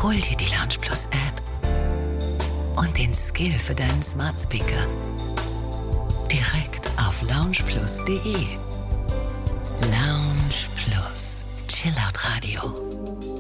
Hol dir die Lounge Plus App und den Skill für deinen Smart Speaker. Direkt auf loungeplus.de. Lounge Plus. Chillout Radio.